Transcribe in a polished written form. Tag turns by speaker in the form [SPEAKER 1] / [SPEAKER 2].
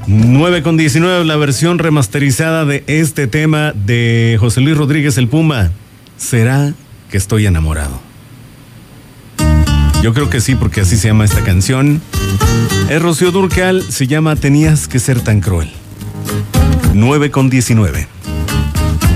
[SPEAKER 1] 9:19, la versión remasterizada de este tema de José Luis Rodríguez el Puma. ¿Será que estoy enamorado? Yo creo que sí, porque así se llama esta canción. Es Rocío Dúrcal, se llama Tenías que ser tan cruel. 9:19.